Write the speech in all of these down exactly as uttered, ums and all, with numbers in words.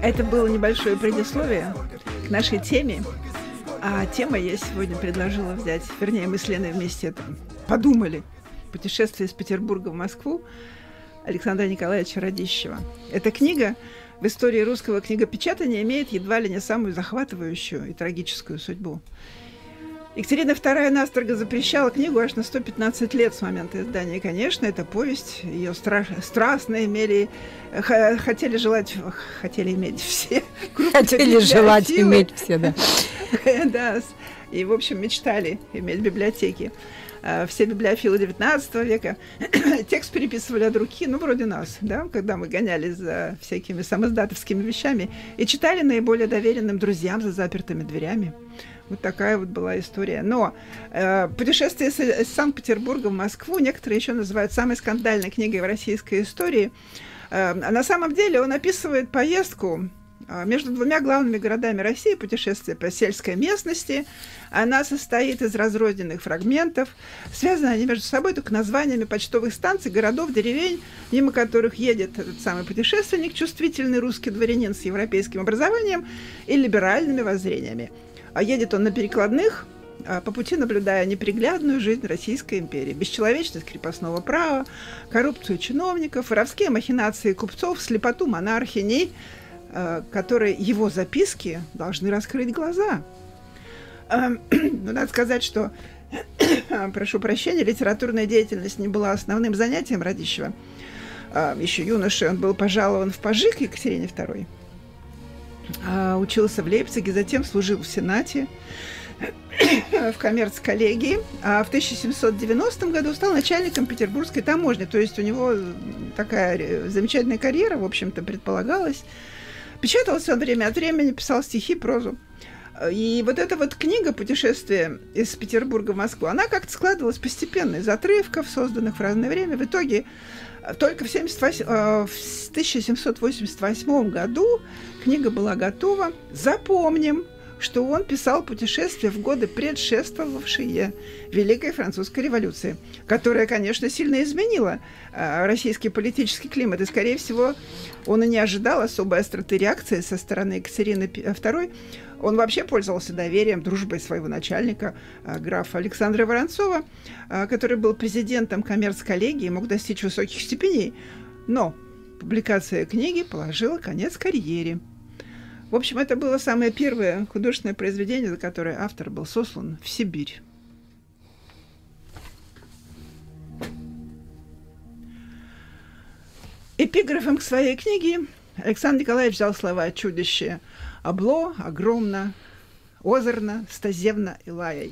Это было небольшое предисловие к нашей теме. А тема я сегодня предложила взять, вернее, мы с Леной вместе это подумали. «Путешествие из Петербурга в Москву» Александра Николаевича Радищева. Эта книга в истории русского книгопечатания имеет едва ли не самую захватывающую и трагическую судьбу. Екатерина вторая настрого запрещала книгу аж на сто пятнадцать лет с момента издания. Конечно, это повесть, ее страш... страстно имели, х... хотели желать, хотели иметь все. Хотели желать иметь все, да. Да, и, в общем, мечтали иметь библиотеки. Все библиофилы девятнадцатого века текст переписывали от руки, ну, вроде нас, да, когда мы гонялись за всякими самоиздатовскими вещами и читали наиболее доверенным друзьям за запертыми дверями. Вот такая вот была история. Но э, «Путешествие из, из Санкт-Петербурга в Москву» некоторые еще называют самой скандальной книгой в российской истории. Э, а на самом деле он описывает поездку между двумя главными городами России, путешествие по сельской местности. Она состоит из разрозненных фрагментов. Связаны они между собой только названиями почтовых станций, городов, деревень, мимо которых едет этот самый путешественник, чувствительный русский дворянин с европейским образованием и либеральными воззрениями. А едет он на перекладных, по пути наблюдая неприглядную жизнь Российской империи, бесчеловечность крепостного права, коррупцию чиновников, воровские махинации купцов, слепоту монархиней, которые его записки должны раскрыть глаза. Но надо сказать, что, прошу прощения, литературная деятельность не была основным занятием Радищева. Еще юношей он был пожалован в пажи к Екатерине второй. Учился в Лейпциге, затем служил в Сенате, в коммерц-коллегии, а в тысяча семьсот девяностом году стал начальником петербургской таможни. То есть у него такая замечательная карьера, в общем-то, предполагалась. Печатался он время от времени, писал стихи, прозу. И вот эта вот книга «Путешествие из Петербурга в Москву», она как-то складывалась постепенно из отрывков, созданных в разное время. В итоге только в, семьдесят восьмом, в тысяча семьсот восемьдесят восьмом году книга была готова. Запомним, что он писал путешествия в годы, предшествовавшие Великой Французской революции, которая, конечно, сильно изменила э, российский политический климат. И, скорее всего, он и не ожидал особой остроты реакции со стороны Екатерины второй. Он вообще пользовался доверием, дружбой своего начальника, э, графа Александра Воронцова, э, который был президентом коммерц-коллегии и мог достичь высоких степеней. Но публикация книги положила конец карьере. В общем, это было самое первое художественное произведение, за которое автор был сослан в Сибирь. Эпиграфом к своей книге Александр Николаевич взял слова «чудище обло, огромно, озерно, стозевно и лаяй».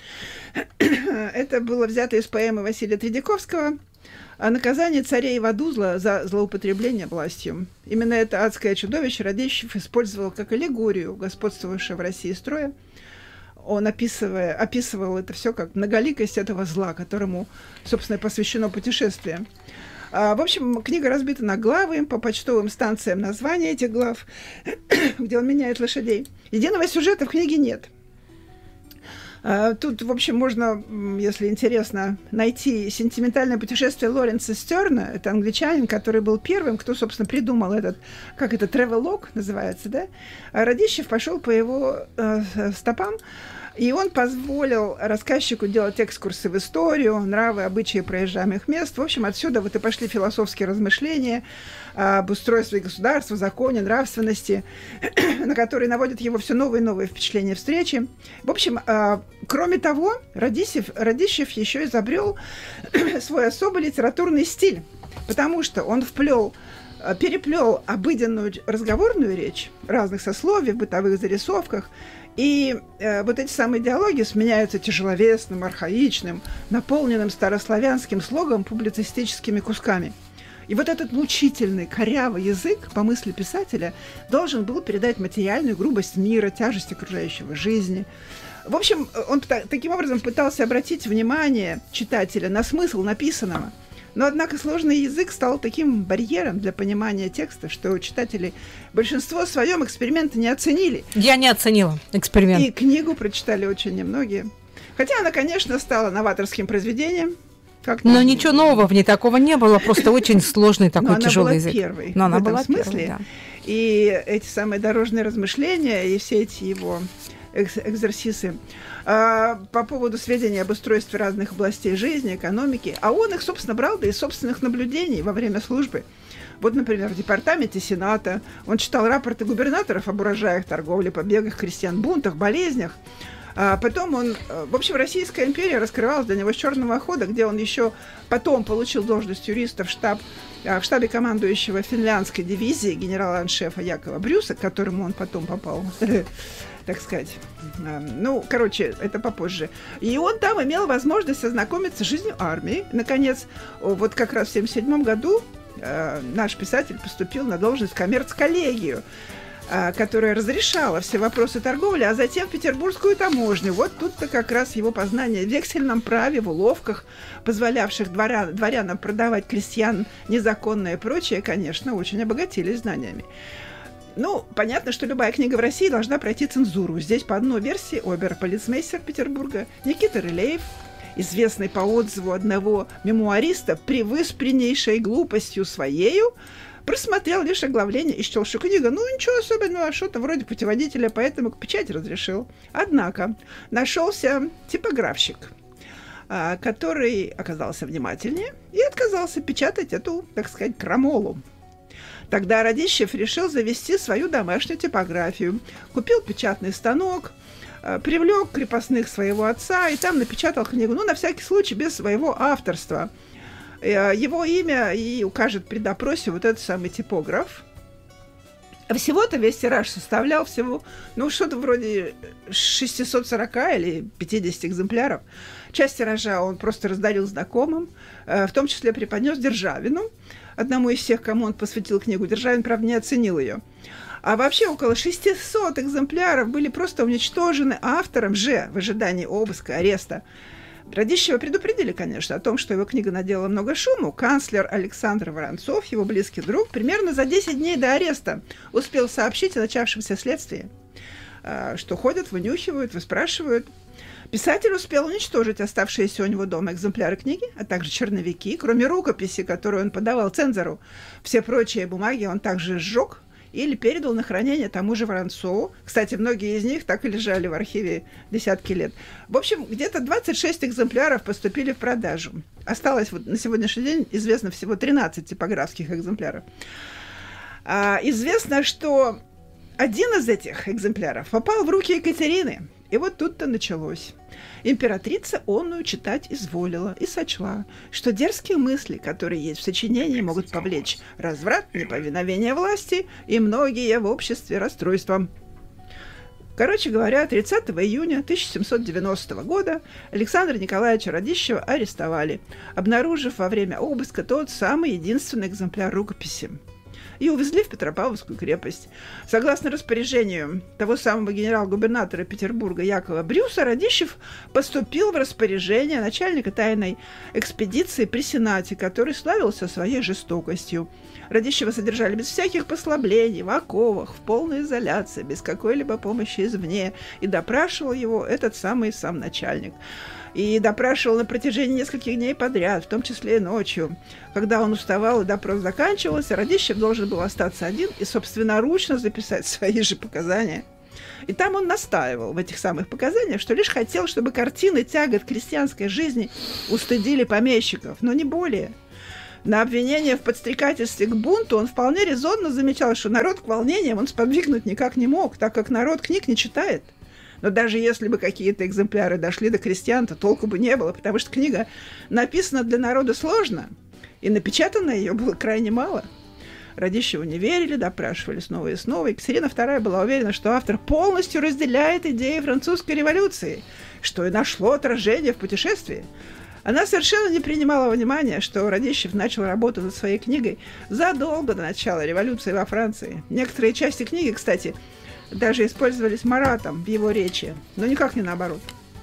Это было взято из поэмы Василия Тредяковского о наказании царя Ивадузла за злоупотребление властью. Именно это адское чудовище Радищев использовал как аллегорию господствовавшего в России строя. Он, описывая, описывал это все как многоликость этого зла, которому, собственно, посвящено путешествие. А, в общем, книга разбита на главы, по почтовым станциям названия этих глав, где он меняет лошадей. Единого сюжета в книге нет. Тут, в общем, можно, если интересно, найти сентиментальное путешествие Лоренса Стерна. Это англичанин, который был первым, кто, собственно, придумал этот, как это, travelogue называется, да? А Радищев пошел по его э, стопам, и он позволил рассказчику делать экскурсы в историю, нравы, обычаи проезжаемых мест. В общем, отсюда вот и пошли философские размышления об устройстве государства, законе, нравственности, на которые наводят его все новые и новые впечатления встречи. В общем, кроме того, Радищев, Радищев еще изобрел свой особый литературный стиль, потому что он вплел переплел обыденную разговорную речь разных сословий в бытовых зарисовках, и э, вот эти самые диалоги сменяются тяжеловесным, архаичным, наполненным старославянским слогом публицистическими кусками. И вот этот мучительный, корявый язык, по мысли писателя, должен был передать материальную грубость мира, тяжесть окружающего жизни. В общем, он таким образом пытался обратить внимание читателя на смысл написанного. Но, однако, сложный язык стал таким барьером для понимания текста, что читатели большинство в своем эксперименты не оценили. Я не оценила эксперимент. И книгу прочитали очень немногие. Хотя она, конечно, стала новаторским произведением. Как Но ничего нового в ней такого не было, просто очень сложный такой тяжелый язык. Первой Но она в этом была смысле. первой, да. И эти самые дорожные размышления, и все эти его экс- экзерсисы э, по поводу сведений об устройстве разных областей жизни, экономики, а он их, собственно, брал да из собственных наблюдений во время службы. Вот, например, в департаменте Сената он читал рапорты губернаторов об урожаях, торговле, побегах крестьян, бунтах, болезнях. А потом он, в общем, Российская империя раскрывалась для него с черного хода, где он еще потом получил должность юриста в, штаб, в штабе командующего финляндской дивизии генерала-аншефа Якова Брюса, к которому он потом попал, так сказать. Ну, короче, это попозже. И он там имел возможность ознакомиться с жизнью армии. Наконец, вот как раз в тысяча девятьсот семьдесят седьмом году наш писатель поступил на должность в коммерц-коллегию, которая разрешала все вопросы торговли, а затем в Петербургскую таможню. Вот тут-то как раз его познание в вексельном праве, в уловках, позволявших дворян, дворянам продавать крестьян незаконное и прочее, конечно, очень обогатились знаниями. Ну, понятно, что любая книга в России должна пройти цензуру. Здесь по одной версии обер-полицмейстер Петербурга Никита Рылеев, известный по отзыву одного мемуариста, превыспреннейшей глупостью своею, просмотрел лишь оглавление и счел, что книга, ну, ничего особенного, что-то вроде путеводителя, поэтому к печати разрешил. Однако нашелся типографщик, который оказался внимательнее и отказался печатать эту, так сказать, крамолу. Тогда Радищев решил завести свою домашнюю типографию. Купил печатный станок, привлек крепостных своего отца и там напечатал книгу, ну, на всякий случай, без своего авторства. Его имя и укажет при допросе вот этот самый типограф. Всего-то весь тираж составлял всего, ну, что-то вроде шестьсот сорок или пятьдесят экземпляров. Часть тиража он просто раздарил знакомым, в том числе преподнес Державину, одному из тех, кому он посвятил книгу. Державин, правда, не оценил ее. А вообще около шестьсот экземпляров были просто уничтожены автором же в ожидании обыска, ареста. Радищева предупредили, конечно, о том, что его книга наделала много шуму. Канцлер Александр Воронцов, его близкий друг, примерно за десять дней до ареста успел сообщить о начавшемся следствии, что ходят, вынюхивают, выспрашивают. Писатель успел уничтожить оставшиеся у него дома экземпляры книги, а также черновики, кроме рукописи, которую он подавал цензору. Все прочие бумаги он также сжег или передал на хранение тому же Воронцову. Кстати, многие из них так и лежали в архиве десятки лет. В общем, где-то двадцать шесть экземпляров поступили в продажу. Осталось вот на сегодняшний день известно всего тринадцать типографских экземпляров. А, известно, что один из этих экземпляров попал в руки Екатерины. И вот тут-то началось. Императрица онную читать изволила и сочла, что дерзкие мысли, которые есть в сочинении, могут повлечь разврат, неповиновение власти и многие в обществе расстройства. Короче говоря, тридцатого июня тысяча семьсот девяностого года Александра Николаевича Радищева арестовали, обнаружив во время обыска тот самый единственный экземпляр рукописи. И увезли в Петропавловскую крепость. Согласно распоряжению того самого генерал-губернатора Петербурга Якова Брюса, Радищев поступил в распоряжение начальника тайной экспедиции при Сенате, который славился своей жестокостью. Радищева содержали без всяких послаблений, в оковах, в полной изоляции, без какой-либо помощи извне, и допрашивал его этот самый сам начальник. И допрашивал на протяжении нескольких дней подряд, в том числе и ночью. Когда он уставал и допрос заканчивался, Радищев должен был остаться один и собственноручно записать свои же показания. И там он настаивал в этих самых показаниях, что лишь хотел, чтобы картины тягот крестьянской жизни устыдили помещиков, но не более. На обвинение в подстрекательстве к бунту он вполне резонно замечал, что народ к волнениям он сподвигнуть никак не мог, так как народ книг не читает. Но даже если бы какие-то экземпляры дошли до крестьян, то толку бы не было, потому что книга написана для народа сложно, и напечатано ее было крайне мало. Радищеву не верили, допрашивали снова и снова. Екатерина вторая была уверена, что автор полностью разделяет идеи французской революции, что и нашло отражение в путешествии. Она совершенно не принимала во внимание, что Радищев начал работу над своей книгой задолго до начала революции во Франции. Некоторые части книги, кстати, даже использовались Маратом в его речи, но никак не наоборот.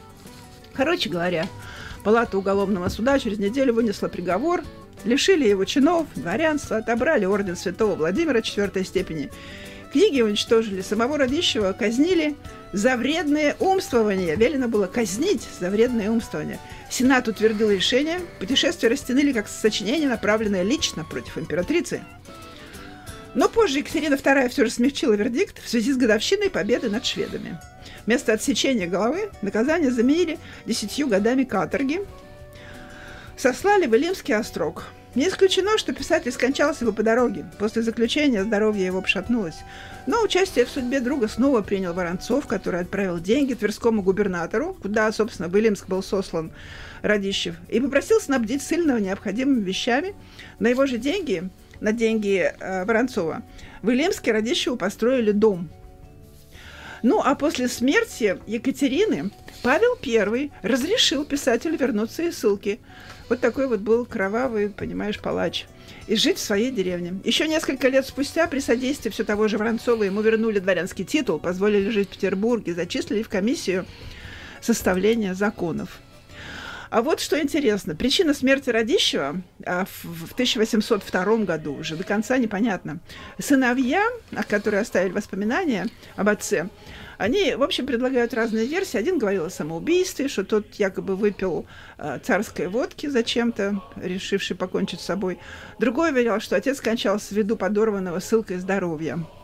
Короче говоря, палата уголовного суда через неделю вынесла приговор, лишили его чинов, дворянства, отобрали орден святого Владимира четвертой степени. Книги уничтожили, самого Радищева казнили за вредные умствования. Велено было казнить за вредные умствования. Сенат утвердил решение, путешествие расценили как сочинение, направленное лично против императрицы. Но позже Екатерина вторая все же смягчила вердикт в связи с годовщиной победы над шведами. Вместо отсечения головы наказание заменили десятью годами каторги, сослали в Илимский острог. Не исключено, что писатель скончался бы по дороге. После заключения здоровье его пошатнулось. Но участие в судьбе друга снова принял Воронцов, который отправил деньги тверскому губернатору, куда, собственно, в Илимск был сослан Радищев, и попросил снабдить ссыльного необходимыми вещами. На его же деньги, на деньги э, Воронцова, в Илимске Радищеву построили дом. Ну, а после смерти Екатерины Павел Первый разрешил писателю вернуться из ссылки. Вот такой вот был кровавый, понимаешь, палач. И жить в своей деревне. Еще несколько лет спустя при содействии все того же Воронцова ему вернули дворянский титул, позволили жить в Петербурге, зачислили в комиссию составления законов. А вот что интересно. Причина смерти Радищева а, в, в тысяча восемьсот втором году уже до конца непонятна. Сыновья, которые оставили воспоминания об отце, они, в общем, предлагают разные версии. Один говорил о самоубийстве, что тот якобы выпил э, царской водки зачем-то, решивший покончить с собой. Другой уверял, что отец скончался ввиду подорванного ссылкой здоровья.